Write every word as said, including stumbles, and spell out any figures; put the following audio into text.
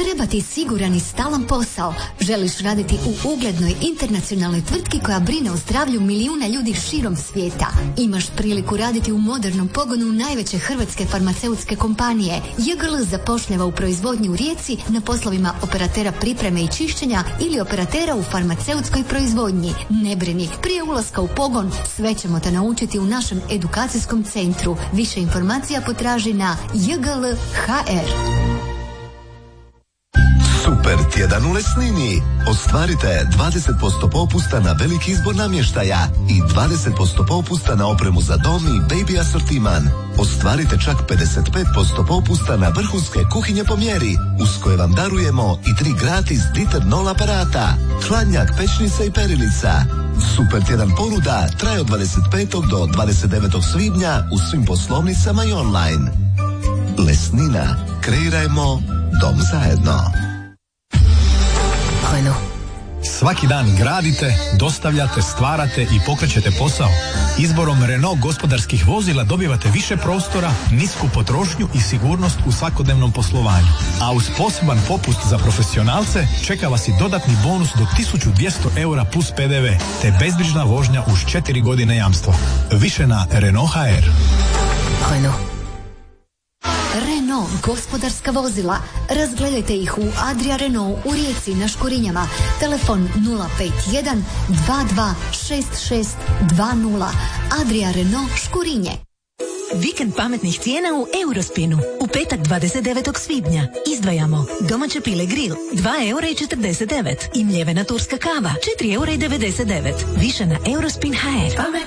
Treba ti siguran i stalan posao. Želiš raditi u uglednoj internacionalnoj tvrtki koja brine o zdravlju milijuna ljudi širom svijeta. Imaš priliku raditi u modernom pogonu najveće hrvatske farmaceutske kompanije. J G L zapošljava u proizvodnji u Rijeci na poslovima operatera pripreme i čišćenja ili operatera u farmaceutskoj proizvodnji. Ne brini, prije ulaska u pogon sve ćemo te naučiti u našem edukacijskom centru. Više informacija potraži na j g l punkt h r. Super tjedan u Lesnini. Ostvarite dvadeset posto popusta na veliki izbor namještaja i dvadeset posto popusta na opremu za dom i baby asortiman. Ostvarite čak pedeset pet posto popusta na vrhunske kuhinje po mjeri, uz koje vam darujemo i tri gratis Dieter Nol aparata, hladnjak, pećnica i perilica. Super tjedan ponuda traje od dvadeset petog do dvadeset devetog svibnja u svim poslovnicama i online. Lesnina. Kreirajmo dom zajedno. Svaki dan gradite, dostavljate, stvarate i pokrećete posao. Izborom Renault gospodarskih vozila dobivate više prostora, nisku potrošnju i sigurnost u svakodnevnom poslovanju. A uz poseban popust za profesionalce čeka vas i dodatni bonus do tisuću dvjesto eura plus pe de ve, te bezbrižna vožnja uz četiri godine jamstva. Više na Renault punkt h r. Renault. Renault gospodarska vozila. Razgledajte ih u Adria Renault u Rijeci na Škurinjama. Telefon nula pet jedan dva dva šest šest dva nula. Adria Renault Škurinje. Vikend pametnih cijena u Eurospinu. U petak dvadeset devetog svibnja izdvajamo domaće pile grill dva eura i četrdeset devet i mljevena turska kava četiri eura i devedeset devet. Više na Eurospin punkt h r.